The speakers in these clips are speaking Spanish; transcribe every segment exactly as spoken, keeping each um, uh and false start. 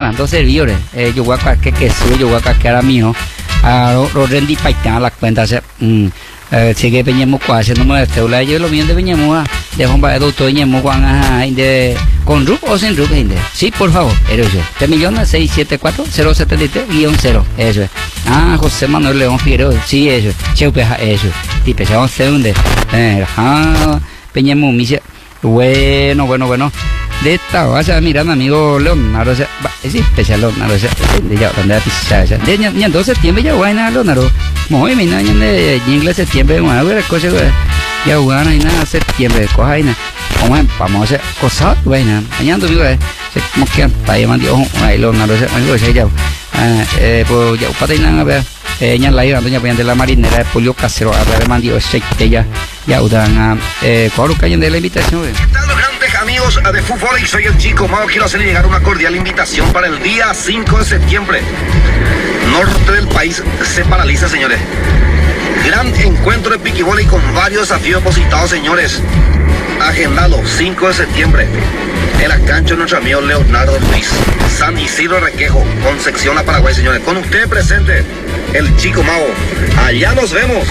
más, dos servidores. Eh, yo voy a que que soy, yo voy a que ahora mío. A los rendí paitán las cuentas. Sigue peñemos cuasi no me este la yo lo bien de peñemos de bomba de doctor peñemos cuan de con rup o sin rup inde. Sí, por favor, eso. tres millones seis siete cuatro cero siete tres guión cero. Eso es. Ah, José Manuel León Figueroa. Sí, eso. Cheupe eso. Tipo, se vamos a hacer un de eh, ah, peñemos mise. Bueno, bueno, bueno. De esta base mirando amigo Leonardo, es especial Leonardo, de ya donde la pizza, de ya dos de septiembre ya buena Leonardo, muy bien, año de inglés septiembre, bueno, ver cosas ya buena y nada septiembre, coja y nada, vamos vamos a hacer cosas buenas, añando vivo, se como que está llamando ahí Leonardo, amigo se ya, eh, pues ya para ir nada a ver, eh, ya la iba doña de la marinera de pollo casero, a ver mandio ese que ya ya udan, eh, cuál caen de la invitación. Amigos de fútbol, y soy el Chico Mago. Quiero hacerle llegar una cordial invitación para el día cinco de septiembre. Norte del país se paraliza, señores. Gran encuentro de piquiboli con varios desafíos depositados, señores. Agendado, cinco de septiembre. En la cancha de nuestro amigo Leonardo Luis. San Isidro Requejo, Concepción, la Paraguay, señores. Con usted presente, el Chico Mago. Allá nos vemos.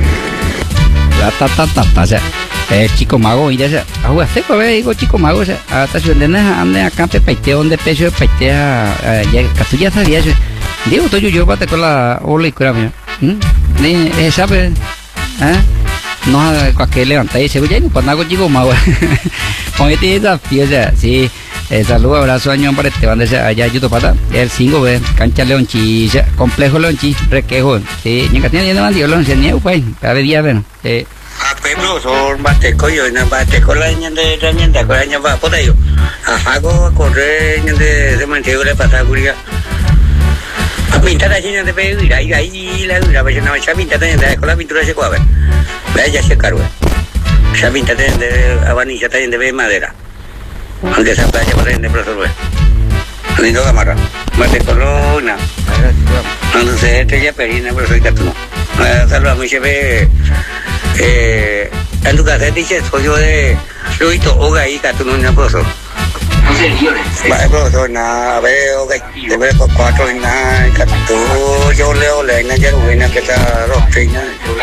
La ta ta ta ta, ta. Eh, Chico Mago, y ya se agua seco, ve, digo Chico Mago, hasta su endena ande acá pe paiteo donde peso paitea ya casi ya sabía eso. Digo, estoy yo para con la ola y cura mía. Ni sabe, ¿eh? No cualquier levanta y se oye, no para nada Chico Mago. Con este desafío, sí. Eh, saludos, abrazo, año para este banda allá YouTube para el cinco ve cancha Leonchi, complejo Leonchi, Requejo, sí, ni que tiene nada más Dios Leonchi, ni pues, cada día bueno. Eh a profesor Bateco yo en Bateco la ña de herramienta con la ña va por ello a hago a correr ña de de mantener la pataguria a pintar así ña de pedir ahí ahí la dura pues no se pinta de con la pintura se cuave vea ya se cargo se pinta de abaniza también de madera aunque esa playa por de profesor lindo camarada Bateco lona no sé este ya perina pero soy catuno saludos muy chévere. Eh, en tu casa dice soy yo de Luito Oga y Catuno en el profesor. No sé, yo le profesor, nada, veo que de ver con cuatro y nada, Catuno, yo leo la ina ya no viene que está rostrina.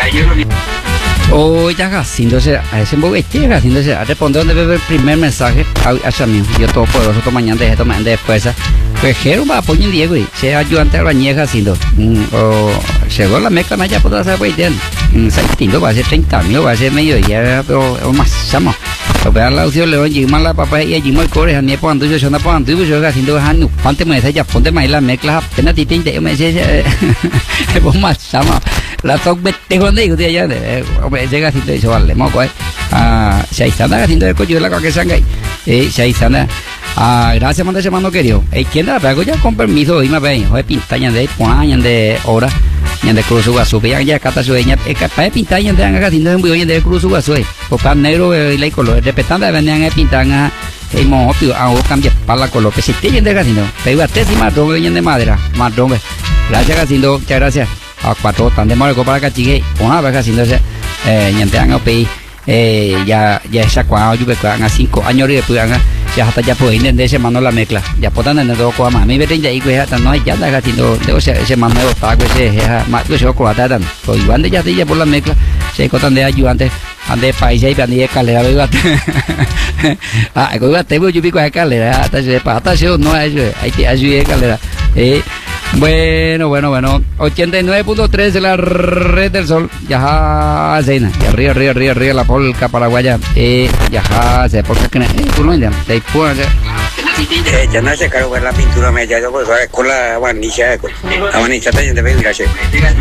Oh, ya haciéndose a ese boguete, haciéndose a responder donde ve el primer mensaje hacia mí. Yo todo poderoso, todo mañana de esto, mañana de fuerza. Pues Jero va a poner Diego y se ayudante a la ñeja haciendo. O llegó la mezcla más ya por toda esa güey. Va a ser treinta mil, va a ser medio día, pero más chamo. Pero la opción León, y más la papá y allí muy core, a mí por anduyo, yo no por anduyo, yo haciendo hanno. Ponte me dice ya, ponte más la mezcla, apenas ti te me dice, es más chamo. La toc vete con digo de allá, hombre, llega haciendo eso, vale, moco, eh. Ah, se están haciendo el coño de la que sangre. Eh, se están. Ah, gracias, manda hermano querido. Eh, ¿quién da la pego ya con permiso? Dime, ve, joder, pintaña de puaña de hora. Yan de cruz ugasu, ya ya cata su ella, eh, capaz de pintar yan de anga haciendo un buen de cruz ugasu, eh, popar negro y la color, respetando de vendían a pintar a el mojo, a o cambia para la color, que si te yan de haciendo, pero a tres y más rompe yan de madera, más rompe. Gracias haciendo, muchas gracias. A cuatro tan de marco para que chique, una vez haciendo ese, eh, yan de anga pe, eh, ya ya esa cuando yo que hagan cinco años y después hagan ya hasta ya pueden entender ese mano la mezcla ya pueden entender todo como a mí me ven ya y que hasta no hay ya está haciendo de ese ese mano de para que se más que se ocurra tan pues igual de ya ya por la mezcla se cotan de ayudante ande país y ande escalera veo ah que iba te voy yo pico escalera hasta se pata se no es hay que ayudar escalera eh bueno, bueno, bueno, ochenta y nueve punto tres de la red del sol, ya cena, y arriba, arriba, arriba, arriba la polca paraguaya, eh, ya se polca que tú no entiendes, te puedo hacer. Eh, ya no se cargo ver la pintura media, yo pues con la guarnicia, la guarnicia también debe ir así.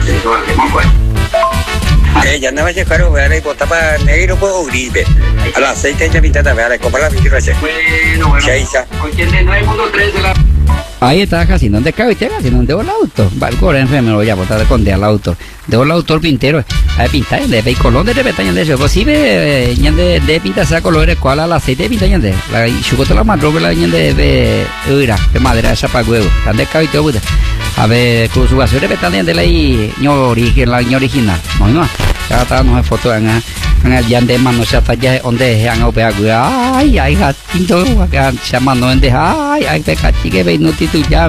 Eh, ya no va a ser caro ver y botar para negro o gripe, al aceite ya pintada, ver, comprar la pintura así. Bueno, bueno, ochenta y nueve punto tres de la... Ahí está casi donde cabe usted casi donde el auto va el core enfermo voy a botar con el auto de el autor pintero a pintar de pe color de repetaña de eso posible ñande de pintar esa colores cual al aceite pinta ñande la chucoto la más robe la ñande de ira de madera esa para huevo donde cabe todo puta a ver cruz va a ser repetando de la y ño origen la ño original no no ya está no hay foto en en el yande mano se hasta ya donde han operado ay ay gatinto acá se mano en de ay ay pe cachi que ve no titu ya